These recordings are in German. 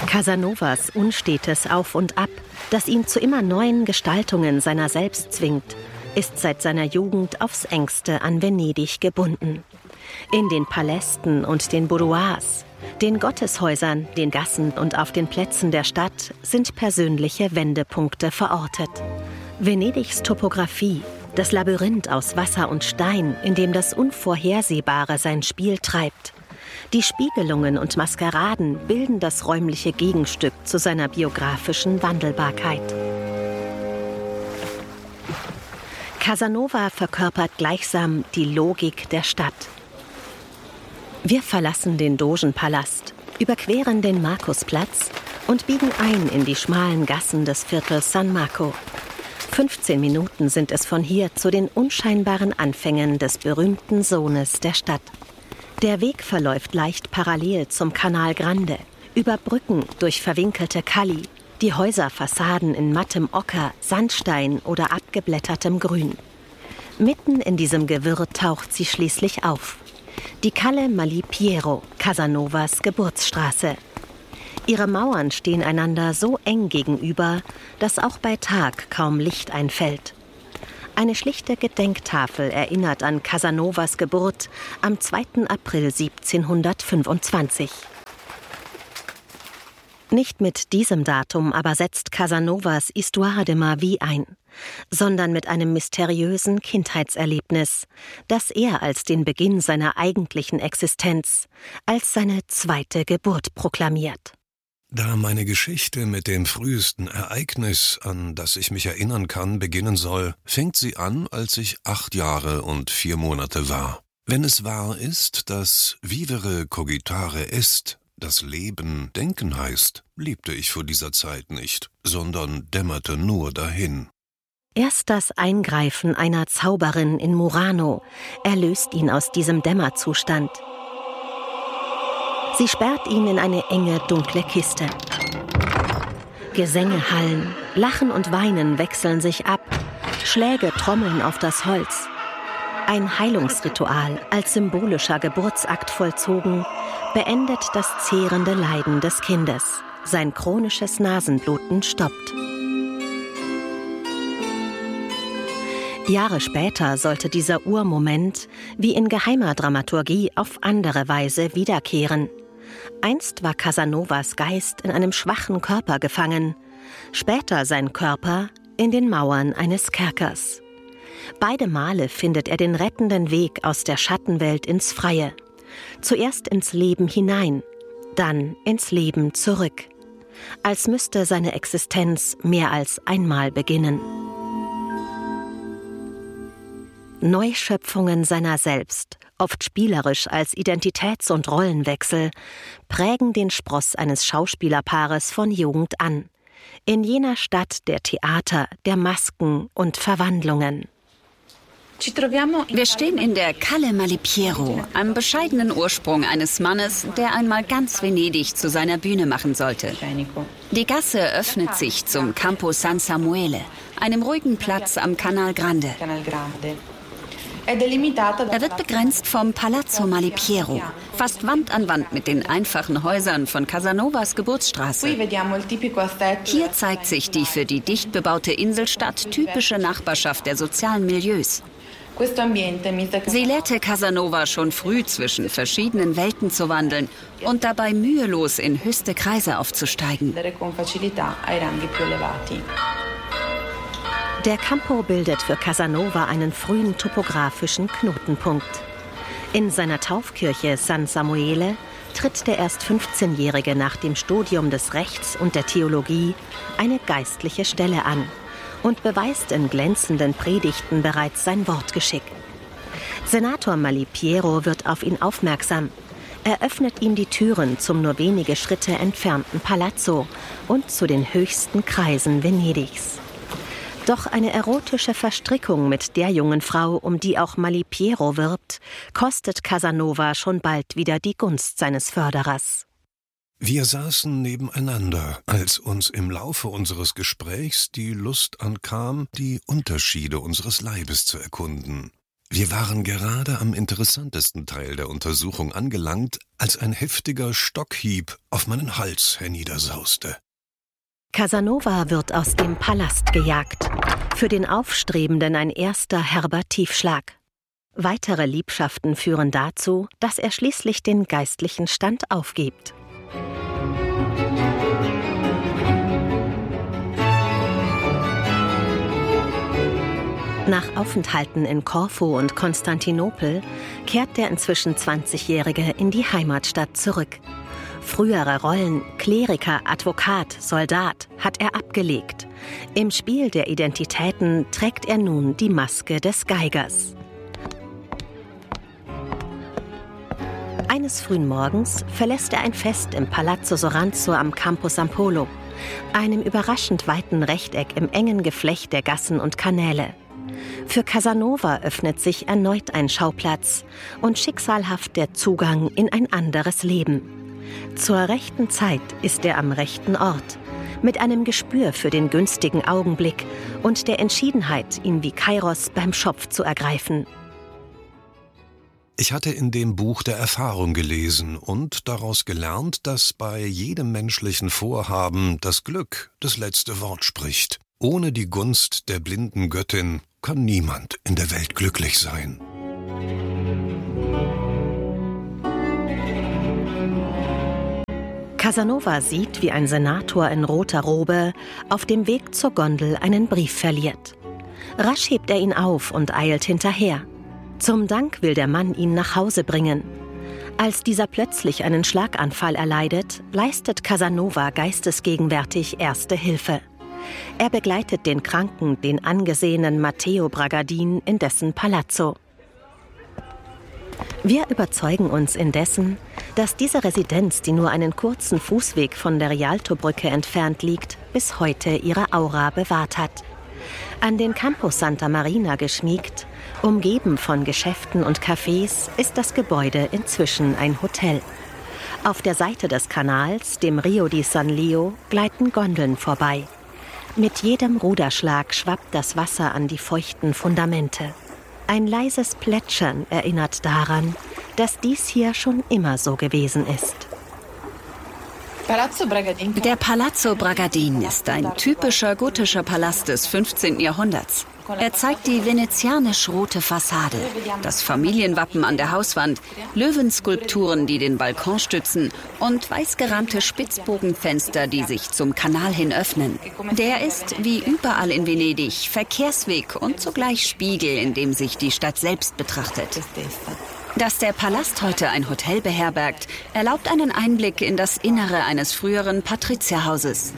Casanovas unstetes Auf und Ab, das ihn zu immer neuen Gestaltungen seiner selbst zwingt, ist seit seiner Jugend aufs Engste an Venedig gebunden. In den Palästen und den Boudoirs, den Gotteshäusern, den Gassen und auf den Plätzen der Stadt sind persönliche Wendepunkte verortet. Venedigs Topographie, das Labyrinth aus Wasser und Stein, in dem das Unvorhersehbare sein Spiel treibt. Die Spiegelungen und Maskeraden bilden das räumliche Gegenstück zu seiner biografischen Wandelbarkeit. Casanova verkörpert gleichsam die Logik der Stadt. Wir verlassen den Dogenpalast, überqueren den Markusplatz und biegen ein in die schmalen Gassen des Viertels San Marco. 15 Minuten sind es von hier zu den unscheinbaren Anfängen des berühmten Sohnes der Stadt. Der Weg verläuft leicht parallel zum Canal Grande, über Brücken durch verwinkelte Calli, die Häuserfassaden in mattem Ocker, Sandstein oder abgeblättertem Grün. Mitten in diesem Gewirr taucht sie schließlich auf. Die Calle Malipiero, Casanovas Geburtsstraße. Ihre Mauern stehen einander so eng gegenüber, dass auch bei Tag kaum Licht einfällt. Eine schlichte Gedenktafel erinnert an Casanovas Geburt am 2. April 1725. Nicht mit diesem Datum aber setzt Casanovas Histoire de ma vie ein, sondern mit einem mysteriösen Kindheitserlebnis, das er als den Beginn seiner eigentlichen Existenz, als seine zweite Geburt proklamiert. Da meine Geschichte mit dem frühesten Ereignis, an das ich mich erinnern kann, beginnen soll, fängt sie an, als ich 8 Jahre und 4 Monate war. Wenn es wahr ist, dass vivere cogitare est, das Leben denken heißt, lebte ich vor dieser Zeit nicht, sondern dämmerte nur dahin. Erst das Eingreifen einer Zauberin in Murano erlöst ihn aus diesem Dämmerzustand. Sie sperrt ihn in eine enge, dunkle Kiste. Gesänge hallen, Lachen und Weinen wechseln sich ab, Schläge trommeln auf das Holz. Ein Heilungsritual, als symbolischer Geburtsakt vollzogen, beendet das zehrende Leiden des Kindes. Sein chronisches Nasenbluten stoppt. Jahre später sollte dieser Urmoment wie in geheimer Dramaturgie auf andere Weise wiederkehren. Einst war Casanovas Geist in einem schwachen Körper gefangen, später sein Körper in den Mauern eines Kerkers. Beide Male findet er den rettenden Weg aus der Schattenwelt ins Freie. Zuerst ins Leben hinein, dann ins Leben zurück. Als müsste seine Existenz mehr als einmal beginnen. Neuschöpfungen seiner selbst, oft spielerisch als Identitäts- und Rollenwechsel, prägen den Spross eines Schauspielerpaares von Jugend an. In jener Stadt der Theater, der Masken und Verwandlungen. Wir stehen in der Calle Malipiero, einem bescheidenen Ursprung eines Mannes, der einmal ganz Venedig zu seiner Bühne machen sollte. Die Gasse öffnet sich zum Campo San Samuele, einem ruhigen Platz am Canal Grande. Er wird begrenzt vom Palazzo Malipiero, fast Wand an Wand mit den einfachen Häusern von Casanovas Geburtsstraße. Hier zeigt sich die für die dicht bebaute Inselstadt typische Nachbarschaft der sozialen Milieus. Sie lehrte Casanova schon früh zwischen verschiedenen Welten zu wandeln und dabei mühelos in höchste Kreise aufzusteigen. Der Campo bildet für Casanova einen frühen topografischen Knotenpunkt. In seiner Taufkirche San Samuele tritt der erst 15-Jährige nach dem Studium des Rechts und der Theologie eine geistliche Stelle an und beweist in glänzenden Predigten bereits sein Wortgeschick. Senator Malipiero wird auf ihn aufmerksam. Er öffnet ihm die Türen zum nur wenige Schritte entfernten Palazzo und zu den höchsten Kreisen Venedigs. Doch eine erotische Verstrickung mit der jungen Frau, um die auch Malipiero wirbt, kostet Casanova schon bald wieder die Gunst seines Förderers. Wir saßen nebeneinander, als uns im Laufe unseres Gesprächs die Lust ankam, die Unterschiede unseres Leibes zu erkunden. Wir waren gerade am interessantesten Teil der Untersuchung angelangt, als ein heftiger Stockhieb auf meinen Hals herniedersauste. Casanova wird aus dem Palast gejagt. Für den Aufstrebenden ein erster herber Tiefschlag. Weitere Liebschaften führen dazu, dass er schließlich den geistlichen Stand aufgibt. Nach Aufenthalten in Korfu und Konstantinopel kehrt der inzwischen 20-Jährige in die Heimatstadt zurück. Frühere Rollen, Kleriker, Advokat, Soldat, hat er abgelegt. Im Spiel der Identitäten trägt er nun die Maske des Geigers. Eines frühen Morgens verlässt er ein Fest im Palazzo Soranzo am Campo San Polo, einem überraschend weiten Rechteck im engen Geflecht der Gassen und Kanäle. Für Casanova öffnet sich erneut ein Schauplatz und schicksalhaft der Zugang in ein anderes Leben. Zur rechten Zeit ist er am rechten Ort, mit einem Gespür für den günstigen Augenblick und der Entschiedenheit, ihn wie Kairos beim Schopf zu ergreifen. Ich hatte in dem Buch der Erfahrung gelesen und daraus gelernt, dass bei jedem menschlichen Vorhaben das Glück das letzte Wort spricht. Ohne die Gunst der blinden Göttin kann niemand in der Welt glücklich sein. Casanova sieht, wie ein Senator in roter Robe auf dem Weg zur Gondel einen Brief verliert. Rasch hebt er ihn auf und eilt hinterher. Zum Dank will der Mann ihn nach Hause bringen. Als dieser plötzlich einen Schlaganfall erleidet, leistet Casanova geistesgegenwärtig erste Hilfe. Er begleitet den Kranken, den angesehenen Matteo Bragadin, in dessen Palazzo. Wir überzeugen uns indessen, dass diese Residenz, die nur einen kurzen Fußweg von der Rialtobrücke entfernt liegt, bis heute ihre Aura bewahrt hat. An den Campo Santa Marina geschmiegt, umgeben von Geschäften und Cafés, ist das Gebäude inzwischen ein Hotel. Auf der Seite des Kanals, dem Rio di San Leo, gleiten Gondeln vorbei. Mit jedem Ruderschlag schwappt das Wasser an die feuchten Fundamente. Ein leises Plätschern erinnert daran, dass dies hier schon immer so gewesen ist. Der Palazzo Bragadin ist ein typischer gotischer Palast des 15. Jahrhunderts. Er zeigt die venezianisch-rote Fassade, das Familienwappen an der Hauswand, Löwenskulpturen, die den Balkon stützen und weißgerahmte Spitzbogenfenster, die sich zum Kanal hin öffnen. Der ist, wie überall in Venedig, Verkehrsweg und zugleich Spiegel, in dem sich die Stadt selbst betrachtet. Dass der Palast heute ein Hotel beherbergt, erlaubt einen Einblick in das Innere eines früheren Patrizierhauses.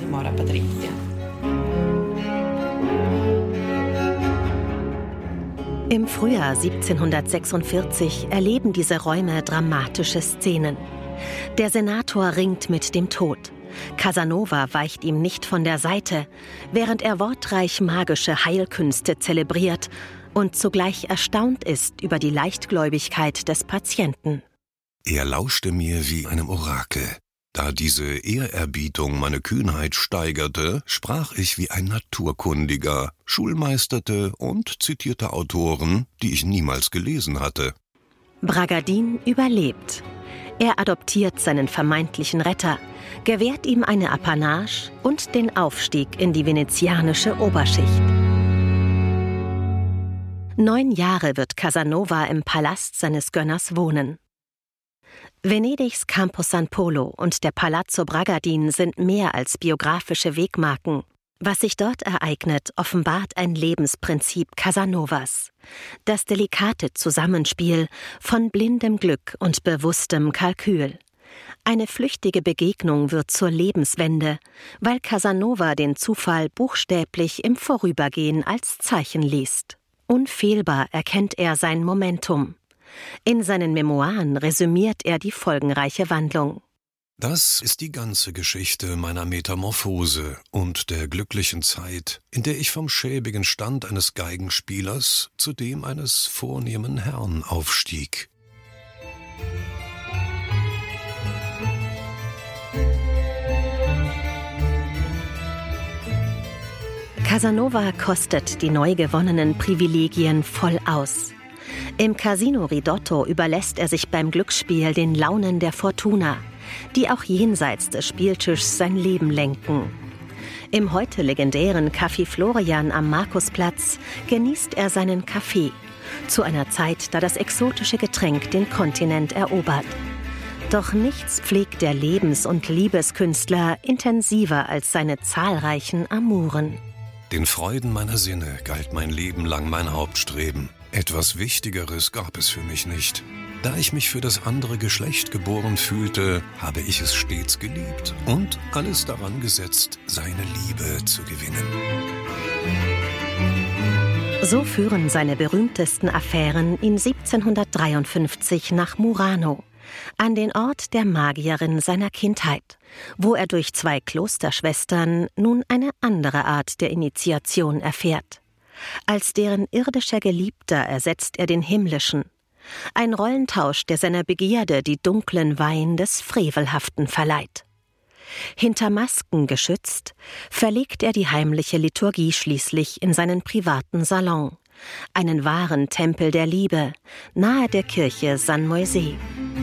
Im Frühjahr 1746 erleben diese Räume dramatische Szenen. Der Senator ringt mit dem Tod. Casanova weicht ihm nicht von der Seite, während er wortreich magische Heilkünste zelebriert und zugleich erstaunt ist über die Leichtgläubigkeit des Patienten. Er lauschte mir wie einem Orakel. Da diese Ehrerbietung meine Kühnheit steigerte, sprach ich wie ein Naturkundiger, schulmeisterte und zitierte Autoren, die ich niemals gelesen hatte. Bragadin überlebt. Er adoptiert seinen vermeintlichen Retter, gewährt ihm eine Apanage und den Aufstieg in die venezianische Oberschicht. 9 Jahre wird Casanova im Palast seines Gönners wohnen. Venedigs Campo San Polo und der Palazzo Bragadin sind mehr als biografische Wegmarken. Was sich dort ereignet, offenbart ein Lebensprinzip Casanovas. Das delikate Zusammenspiel von blindem Glück und bewusstem Kalkül. Eine flüchtige Begegnung wird zur Lebenswende, weil Casanova den Zufall buchstäblich im Vorübergehen als Zeichen liest. Unfehlbar erkennt er sein Momentum. In seinen Memoiren resümiert er die folgenreiche Wandlung. Das ist die ganze Geschichte meiner Metamorphose und der glücklichen Zeit, in der ich vom schäbigen Stand eines Geigenspielers zu dem eines vornehmen Herrn aufstieg. Casanova kostet die neu gewonnenen Privilegien voll aus. Im Casino Ridotto überlässt er sich beim Glücksspiel den Launen der Fortuna, die auch jenseits des Spieltischs sein Leben lenken. Im heute legendären Café Florian am Markusplatz genießt er seinen Kaffee, zu einer Zeit, da das exotische Getränk den Kontinent erobert. Doch nichts pflegt der Lebens- und Liebeskünstler intensiver als seine zahlreichen Amouren. Den Freuden meiner Sinne galt mein Leben lang mein Hauptstreben. Etwas Wichtigeres gab es für mich nicht. Da ich mich für das andere Geschlecht geboren fühlte, habe ich es stets geliebt und alles daran gesetzt, seine Liebe zu gewinnen. So führen seine berühmtesten Affären ihn 1753 nach Murano, an den Ort der Magierin seiner Kindheit, wo er durch 2 Klosterschwestern nun eine andere Art der Initiation erfährt. Als deren irdischer Geliebter ersetzt er den himmlischen. Ein Rollentausch, der seiner Begierde die dunklen Weihen des Frevelhaften verleiht. Hinter Masken geschützt, verlegt er die heimliche Liturgie schließlich in seinen privaten Salon, einen wahren Tempel der Liebe, nahe der Kirche San Moisè.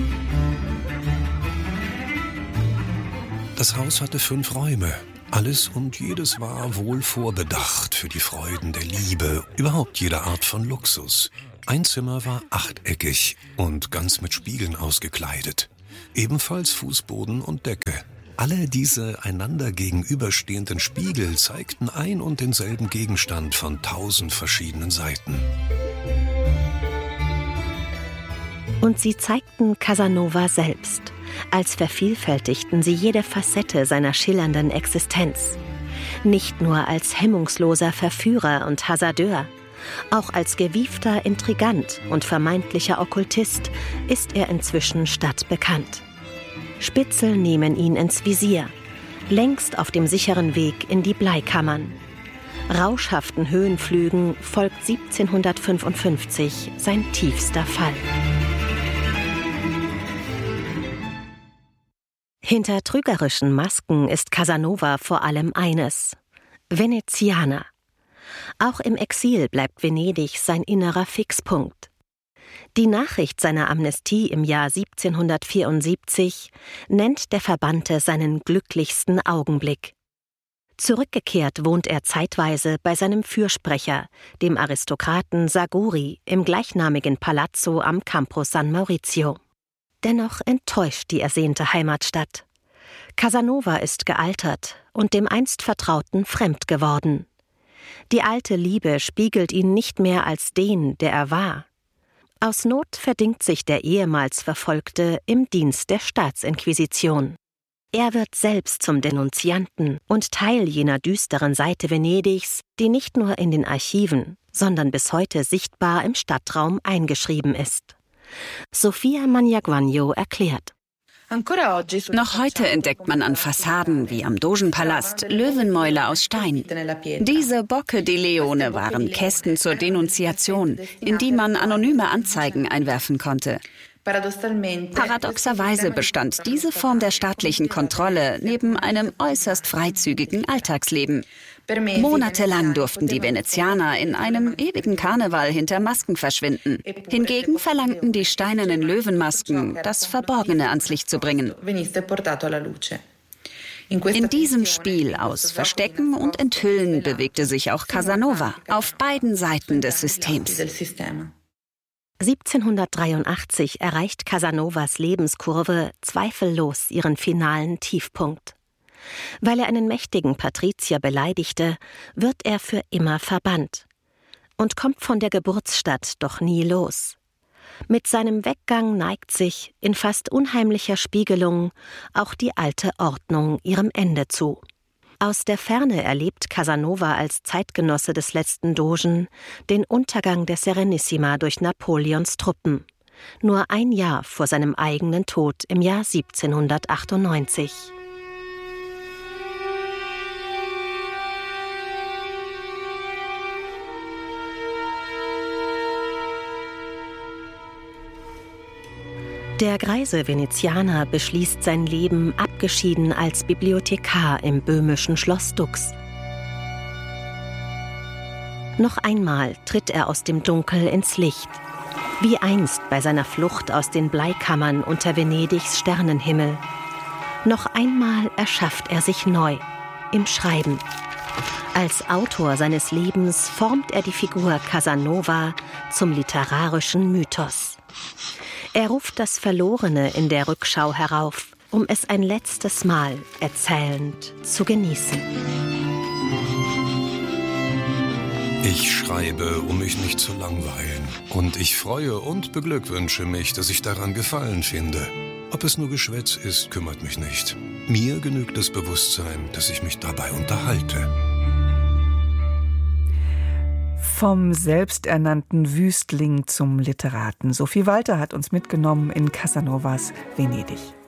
Das Haus hatte 5 Räume. Alles und jedes war wohl vorbedacht für die Freuden der Liebe, überhaupt jede Art von Luxus. Ein Zimmer war achteckig und ganz mit Spiegeln ausgekleidet. Ebenfalls Fußboden und Decke. Alle diese einander gegenüberstehenden Spiegel zeigten ein und denselben Gegenstand von 1000 verschiedenen Seiten. Und sie zeigten Casanova selbst, als vervielfältigten sie jede Facette seiner schillernden Existenz. Nicht nur als hemmungsloser Verführer und Hasardeur, auch als gewiefter Intrigant und vermeintlicher Okkultist ist er inzwischen stadtbekannt. Spitzel nehmen ihn ins Visier, längst auf dem sicheren Weg in die Bleikammern. Rauschhaften Höhenflügen folgt 1755 sein tiefster Fall. Hinter trügerischen Masken ist Casanova vor allem eines: Venezianer. Auch im Exil bleibt Venedig sein innerer Fixpunkt. Die Nachricht seiner Amnestie im Jahr 1774 nennt der Verbannte seinen glücklichsten Augenblick. Zurückgekehrt wohnt er zeitweise bei seinem Fürsprecher, dem Aristokraten Saguri, im gleichnamigen Palazzo am Campo San Maurizio. Dennoch enttäuscht die ersehnte Heimatstadt. Casanova ist gealtert und dem einst Vertrauten fremd geworden. Die alte Liebe spiegelt ihn nicht mehr als den, der er war. Aus Not verdingt sich der ehemals Verfolgte im Dienst der Staatsinquisition. Er wird selbst zum Denunzianten und Teil jener düsteren Seite Venedigs, die nicht nur in den Archiven, sondern bis heute sichtbar im Stadtraum eingeschrieben ist. Sofia Magnaguagno erklärt: Noch heute entdeckt man an Fassaden wie am Dogenpalast Löwenmäuler aus Stein. Diese Bocche di Leone waren Kästen zur Denunziation, in die man anonyme Anzeigen einwerfen konnte. Paradoxerweise bestand diese Form der staatlichen Kontrolle neben einem äußerst freizügigen Alltagsleben. Monatelang durften die Venezianer in einem ewigen Karneval hinter Masken verschwinden. Hingegen verlangten die steinernen Löwenmasken, das Verborgene ans Licht zu bringen. In diesem Spiel aus Verstecken und Enthüllen bewegte sich auch Casanova auf beiden Seiten des Systems. 1783 erreicht Casanovas Lebenskurve zweifellos ihren finalen Tiefpunkt. Weil er einen mächtigen Patrizier beleidigte, wird er für immer verbannt und kommt von der Geburtsstadt doch nie los. Mit seinem Weggang neigt sich, in fast unheimlicher Spiegelung, auch die alte Ordnung ihrem Ende zu. Aus der Ferne erlebt Casanova als Zeitgenosse des letzten Dogen den Untergang der Serenissima durch Napoleons Truppen, nur ein Jahr vor seinem eigenen Tod im Jahr 1798. Der greise Venezianer beschließt sein Leben abgeschieden als Bibliothekar im böhmischen Schloss Dux. Noch einmal tritt er aus dem Dunkel ins Licht. Wie einst bei seiner Flucht aus den Bleikammern unter Venedigs Sternenhimmel. Noch einmal erschafft er sich neu, im Schreiben. Als Autor seines Lebens formt er die Figur Casanova zum literarischen Mythos. Er ruft das Verlorene in der Rückschau herauf, um es ein letztes Mal erzählend zu genießen. Ich schreibe, um mich nicht zu langweilen. Und ich freue und beglückwünsche mich, dass ich daran Gefallen finde. Ob es nur Geschwätz ist, kümmert mich nicht. Mir genügt das Bewusstsein, dass ich mich dabei unterhalte. Vom selbsternannten Wüstling zum Literaten. Sophie Walter hat uns mitgenommen in Casanovas Venedig.